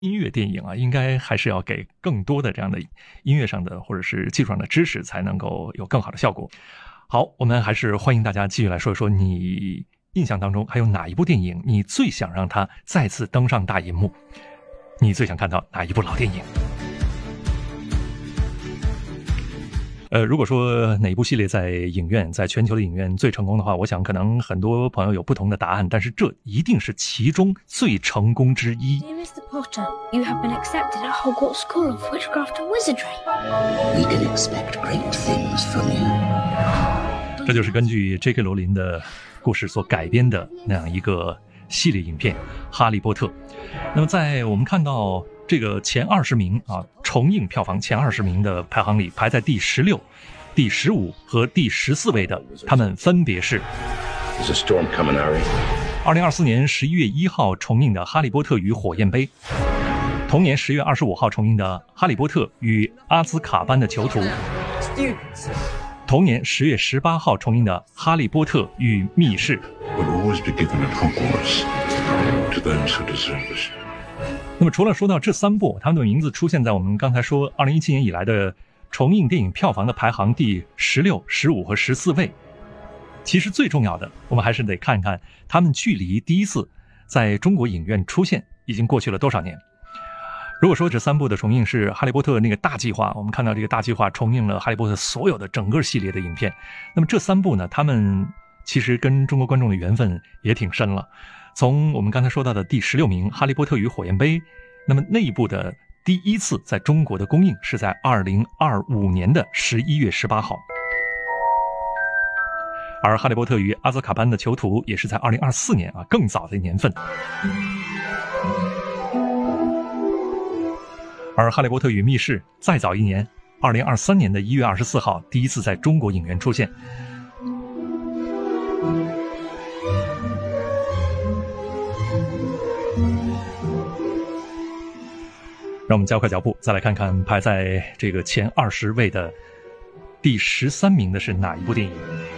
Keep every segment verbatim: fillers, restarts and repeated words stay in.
音乐电影啊，应该还是要给更多的这样的音乐上的或者是技术上的知识，才能够有更好的效果。好，我们还是欢迎大家继续来说一说你印象当中还有哪一部电影你最想让它再次登上大银幕，你最想看到哪一部老电影。呃，如果说哪一部系列在影院，在全球的影院最成功的话，我想可能很多朋友有不同的答案，但是这一定是其中最成功之一。 Dear Mister Potter, you have been accepted at Hogwarts School of Witchcraft and Wizardry. We can expect great things from you. 这就是根据 J K 罗琳的故事所改编的那样一个系列影片《哈利波特》。那么在我们看到这个前二十名啊，重映票房前二十名的排行里，排在第十六、第十五和第十四位的，他们分别是二零二四年十一月一号重映的《哈利波特与火焰杯》，同年十月二十五号重映的《哈利波特与阿兹卡班的囚徒》，同年十月十八号重映的《哈利波特与密室》。那么除了说到这三部，他们的名字出现在我们刚才说二零一七年以来的重映电影票房的排行第十六、十五和十四位，其实最重要的，我们还是得看看他们距离第一次在中国影院出现已经过去了多少年。如果说这三部的重映是哈利波特那个大计划，我们看到这个大计划重映了哈利波特所有的整个系列的影片，那么这三部呢，他们其实跟中国观众的缘分也挺深了。从我们刚才说到的第十六名《哈利波特与火焰杯》，那么那一部的第一次在中国的公映是在二零二五年的十一月十八号，而《哈利波特与阿兹卡班的囚徒》也是在二零二四年啊，更早的年份。而《哈利波特与密室》再早一年，二零二三年的一月二十四号第一次在中国影院出现。让我们加快脚步，再来看看排在这个前二十位的第十三名的是哪一部电影。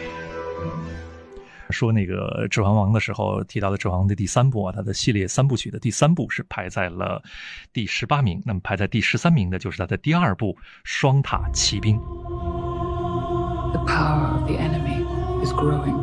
说那个《指环王》的时候提到的《指环王》的第三部啊，它的系列三部曲的第三部是排在了第十八名，那么排在第十三名的就是它的第二部《双塔奇兵》。 The power of the enemy is growing.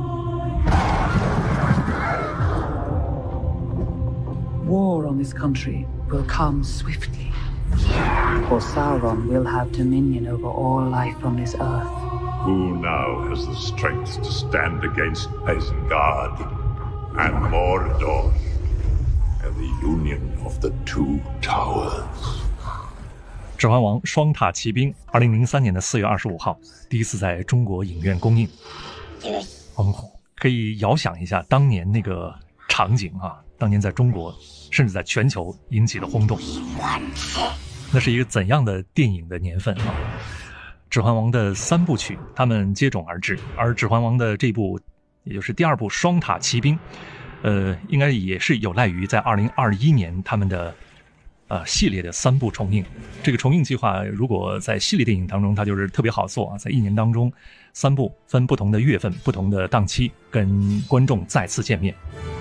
War on this country will come swiftly. For Sauron will have dominion over all life on this earth. Who now has the strength to stand against Isengard and Mordor and the union of the two towers? 指环王双塔奇兵二零零三年的四月二十五号第一次在中国影院公映。我们可以遥想一下当年那个场景啊，当年在中国甚至在全球引起的轰动，那是一个怎样的电影的年份啊！指环王的三部曲他们接踵而至，而指环王的这部也就是第二部双塔奇兵呃，应该也是有赖于在二零二一年他们的呃系列的三部重映。这个重映计划如果在系列电影当中它就是特别好做啊，在一年当中三部分不同的月份不同的档期跟观众再次见面。